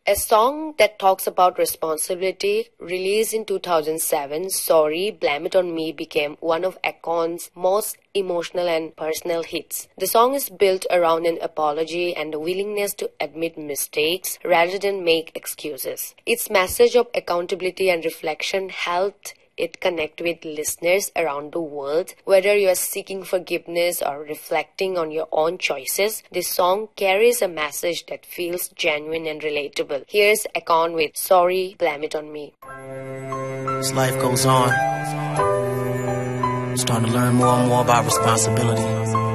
A song that talks about responsibility, released in 2007, Sorry, Blame It On Me became one of Akon's most emotional and personal hits. The song is built around an apology and a willingness to admit mistakes rather than make excuses. Its message of accountability and reflection helped it connect with listeners around the world. Whether you are seeking forgiveness or reflecting on your own choices, this song carries a message that feels genuine and relatable. Here's Akon with Sorry, Blame It On Me. As life goes on, I'm starting to learn more and more about responsibility.